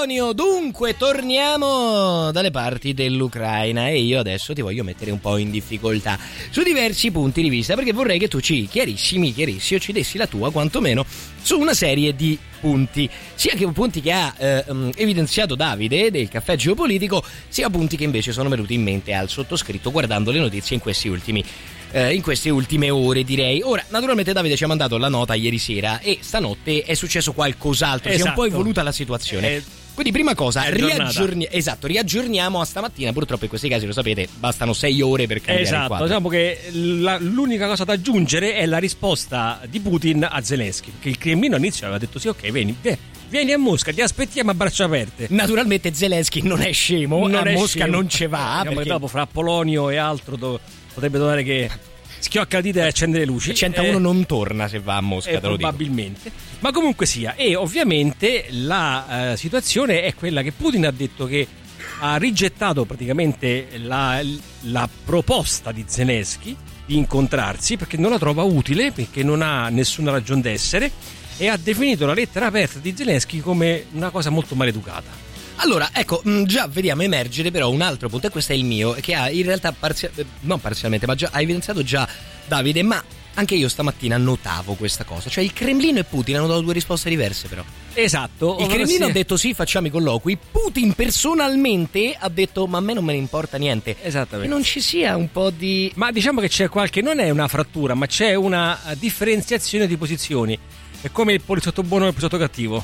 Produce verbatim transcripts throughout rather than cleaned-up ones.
Polonio. Dunque torniamo dalle parti dell'Ucraina e io adesso ti voglio mettere un po' in difficoltà su diversi punti di vista, perché vorrei che tu ci chiarissimi, chiarissimo, ci dessi la tua quantomeno su una serie di punti, sia che punti che ha eh, evidenziato Davide del Caffè Geopolitico, sia punti che invece sono venuti in mente al sottoscritto guardando le notizie in questi ultimi eh, in queste ultime ore, direi. Ora, naturalmente Davide ci ha mandato la nota ieri sera e stanotte è successo qualcos'altro, esatto. Si è un po' evoluta la situazione. Eh, Quindi prima cosa, riaggiorni- esatto, riaggiorniamo a stamattina. Purtroppo in questi casi, lo sapete, bastano sei ore per cambiare esatto, il quadro. Diciamo che la, l'unica cosa da aggiungere è la risposta di Putin a Zelensky, perché il Cremlino all'inizio aveva detto sì, ok, vieni, vieni a Mosca, ti aspettiamo a braccia aperte. Naturalmente Zelensky non è scemo, non a è Mosca scemo. Non ce va, diciamo perché che dopo fra Polonio e altro do, potrebbe donare che schiocca la dita e accende le luci. centouno eh, non torna se va a Mosca, eh, te lo probabilmente dico. Ma comunque sia, e ovviamente la uh, situazione è quella che Putin ha detto che ha rigettato praticamente la, la proposta di Zelensky di incontrarsi perché non la trova utile, perché non ha nessuna ragione d'essere, e ha definito la lettera aperta di Zelensky come una cosa molto maleducata. Allora, ecco, già vediamo emergere però un altro punto, e questo è il mio, che ha in realtà parzia- non parzialmente, ma già ha evidenziato già Davide, ma anche io stamattina notavo questa cosa, cioè il Cremlino e Putin hanno dato due risposte diverse però. Esatto. Il Cremlino ha detto sì, facciamo i colloqui, Putin personalmente ha detto ma a me non me ne importa niente. Esattamente. Che non ci sia un po' di... Ma diciamo che c'è qualche, non è una frattura, ma c'è una differenziazione di posizioni. È come il poliziotto buono e il poliziotto cattivo.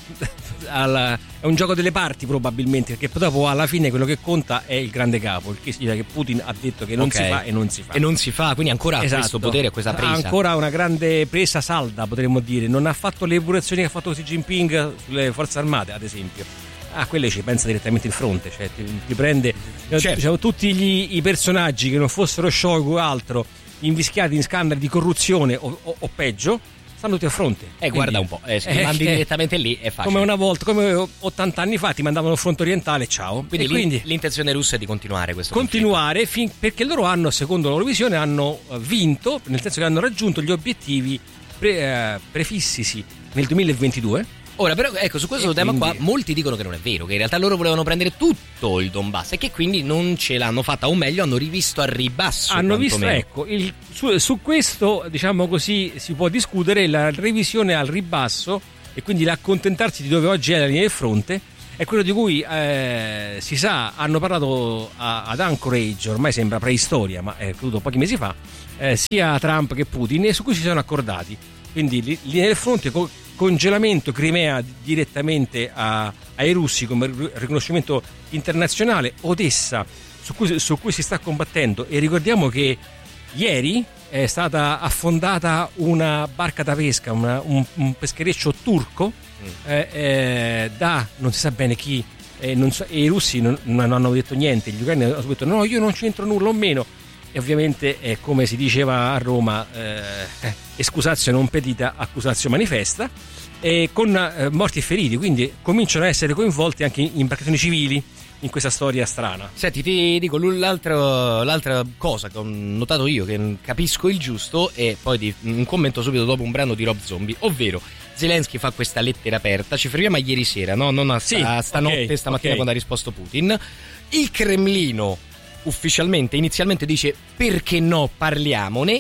È un gioco delle parti probabilmente, perché dopo alla fine quello che conta è il grande capo, il che significa che Putin ha detto che non okay. si fa e non si fa. E non si fa, quindi ancora esatto. ha questo potere, questa presa. Ha ancora una grande presa salda, potremmo dire. Non ha fatto le epurazioni che ha fatto Xi Jinping sulle forze armate, ad esempio. Ah, quelle ci pensa direttamente il fronte, cioè ti, ti prende certo. diciamo, tutti gli, i personaggi che non fossero Shoigu o altro, invischiati in scandali di corruzione o, o, o peggio, stanno tutti a fronte. E eh, guarda un po', eh, se ti eh, mandi eh, direttamente lì è facile. Come una volta, come ottanta anni fa ti mandavano al fronte orientale, ciao. Quindi, e quindi l'intenzione russa è di continuare questo continuare fin, perché loro hanno, secondo la loro visione, hanno vinto, nel senso che hanno raggiunto gli obiettivi pre, eh, prefissisi nel duemilaventidue. Ora però ecco, su questo e tema quindi... qua molti dicono che non è vero, che in realtà loro volevano prendere tutto il Donbass e che quindi non ce l'hanno fatta, o meglio hanno rivisto al ribasso. Hanno visto, meno. ecco, il, su, su questo diciamo così si può discutere, la revisione al ribasso e quindi l'accontentarsi di dove oggi è la linea del fronte è quello di cui eh, si sa, hanno parlato a, ad Anchorage, ormai sembra preistoria ma è accaduto pochi mesi fa, eh, sia Trump che Putin, e su cui si sono accordati. Quindi linea del fronte, co- congelamento Crimea direttamente a, ai russi come riconoscimento internazionale, Odessa su cui, su cui si sta combattendo, e ricordiamo che ieri è stata affondata una barca da pesca, una, un, un peschereccio turco mm. eh, eh, da non si sa bene chi, eh, non so, e i russi non, non hanno detto niente, gli ucraini hanno detto no, io non c'entro nulla o meno. E ovviamente è come si diceva a Roma, eh, excusatio non petita, accusatio manifesta, e con eh, morti e feriti, quindi cominciano a essere coinvolti anche imbarcazioni civili in questa storia strana. Senti, ti dico l'altra, l'altra cosa che ho notato io, che capisco il giusto, e poi di, un commento subito dopo un brano di Rob Zombie, ovvero Zelensky fa questa lettera aperta, ci fermiamo a ieri sera, no? Non a, sì, a stanotte, okay, stamattina okay. quando ha risposto Putin. Il Cremlino ufficialmente inizialmente dice perché no, parliamone.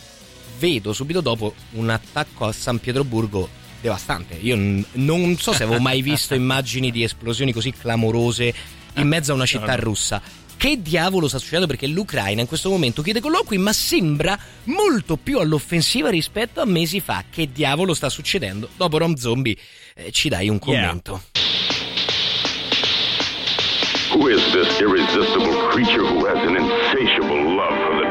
Vedo subito dopo un attacco a San Pietroburgo devastante. Io n- non so se avevo mai visto immagini di esplosioni così clamorose in mezzo a una città russa. Che diavolo sta succedendo? Perché l'Ucraina in questo momento chiede colloqui, ma sembra molto più all'offensiva rispetto a mesi fa. Che diavolo sta succedendo? Dopo Rom Zombie eh, ci dai un commento. Yeah. Who is this irresistible creature who has an insatiable love